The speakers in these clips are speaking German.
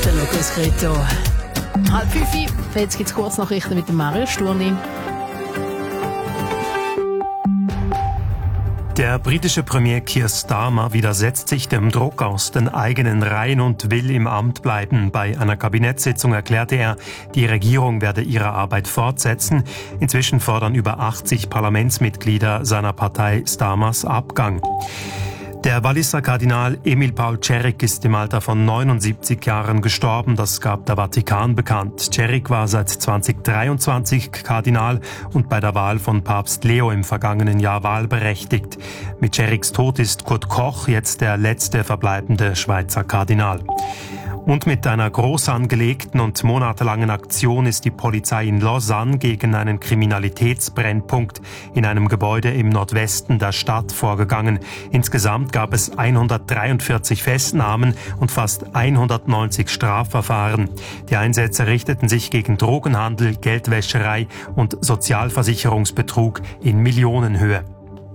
Der Lukas Grito. 4:30. Jetzt gibt es Kurznachrichten mit dem Mario Sturni. Der britische Premier Keir Starmer widersetzt sich dem Druck aus den eigenen Reihen und will im Amt bleiben. Bei einer Kabinettssitzung erklärte er, die Regierung werde ihre Arbeit fortsetzen. Inzwischen fordern über 80 Parlamentsmitglieder seiner Partei Starmers Abgang. Der Walliser Kardinal Emil Paul Čerik ist im Alter von 79 Jahren gestorben. Das gab der Vatikan bekannt. Čerik war seit 2023 Kardinal und bei der Wahl von Papst Leo im vergangenen Jahr wahlberechtigt. Mit Čeriks Tod ist Kurt Koch jetzt der letzte verbleibende Schweizer Kardinal. Und mit einer groß angelegten und monatelangen Aktion ist die Polizei in Lausanne gegen einen Kriminalitätsbrennpunkt in einem Gebäude im Nordwesten der Stadt vorgegangen. Insgesamt gab es 143 Festnahmen und fast 190 Strafverfahren. Die Einsätze richteten sich gegen Drogenhandel, Geldwäscherei und Sozialversicherungsbetrug in Millionenhöhe.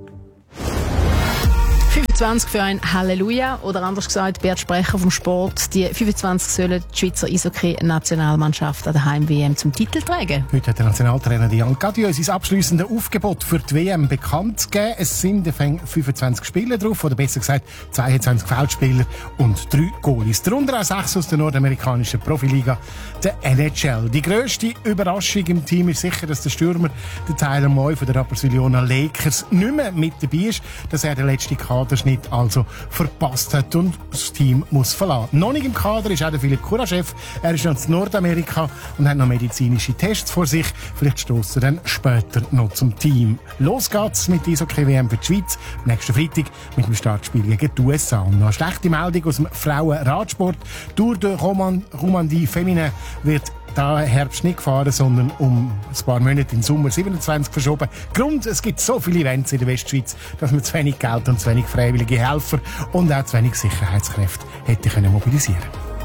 25 für ein Halleluja, oder anders gesagt, Bert Sprecher vom Sport. Die 25 sollen die Schweizer Eishockey-Nationalmannschaft an der Heim-WM zum Titel tragen. Heute hat der Nationaltrainer Jan Cadieux sein abschliessendes Aufgebot für die WM bekannt gegeben. Es sind 25 Spieler drauf, oder besser gesagt 22 Feldspieler und 3 Goalies. Darunter auch 6 aus der nordamerikanischen Profiliga, der NHL. Die grösste Überraschung im Team ist sicher, dass der Stürmer, der Tyler Moy von der Rapperswil-Jona Lakers, nicht mehr mit dabei ist, dass er den letzten Kaderschnitt also verpasst hat und das Team muss verlassen. Noch nicht im Kader ist auch der Philipp Kuraschev. Er ist noch in Nordamerika und hat noch medizinische Tests vor sich. Vielleicht stößt er dann später noch zum Team. Los geht's mit der Eishockey-WM für die Schweiz. Nächsten Freitag mit dem Startspiel gegen die USA. Und noch eine schlechte Meldung aus dem Frauenradsport. Tour de Romandie Féminin wird da Herbst nicht gefahren, sondern um ein paar Monate im Sommer 27 verschoben. Grund, es gibt so viele Events in der Westschweiz, dass man zu wenig Geld und zu wenig freiwillige Helfer und auch zu wenig Sicherheitskräfte hätte können mobilisieren.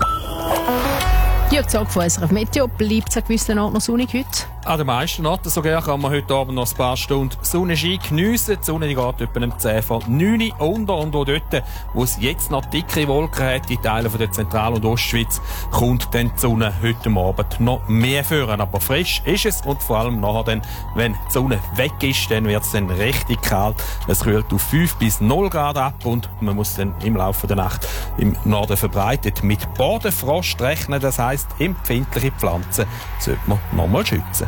Jörg Zog von SRF Meteo. Bleibt es an gewissen Orten noch sonnig heute? An den meisten Orten sogar kann man heute Abend noch ein paar Stunden Sonnenschein geniessen. Die Sonne geht etwa um 10 von 9 unter und auch dort, wo es jetzt noch dicke Wolken hat, in Teilen von der Zentral- und Ostschweiz, kommt dann die Sonne heute Abend noch mehr führen. Aber frisch ist es und vor allem nachher dann, wenn die Sonne weg ist, dann wird es dann richtig kalt. Es kühlt auf 5 bis 0 Grad ab und man muss dann im Laufe der Nacht im Norden verbreitet mit Bodenfrost rechnen. Das heisst, empfindliche Pflanzen sollte man nochmal schützen.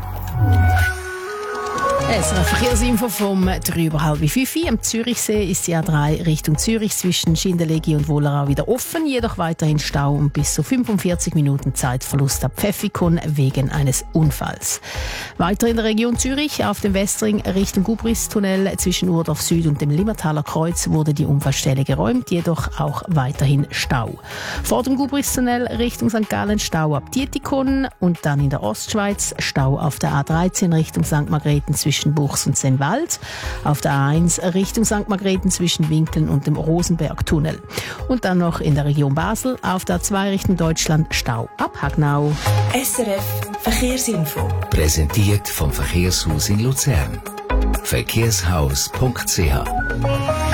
SRF Verkehrsinfo vom 3:30. Am Zürichsee ist die A3 Richtung Zürich zwischen Schindelegi und Wollerau wieder offen, jedoch weiterhin Stau und bis zu 45 Minuten Zeitverlust ab Pfäffikon wegen eines Unfalls. Weiter in der Region Zürich auf dem Westring Richtung Gubristunnel zwischen Urdorf Süd und dem Limmertaler Kreuz wurde die Unfallstelle geräumt, jedoch auch weiterhin Stau. Vor dem Gubristunnel Richtung St. Gallen Stau ab Dietikon und dann in der Ostschweiz Stau auf der A13 Richtung St. Margrethen zwischen Buchs und Sennwald, auf der A1 Richtung St. Margrethen zwischen Winkeln und dem Rosenbergtunnel. Und dann noch in der Region Basel auf der A2 Richtung Deutschland Stau ab Hagnau. SRF Verkehrsinfo. Präsentiert vom Verkehrshaus in Luzern. Verkehrshaus.ch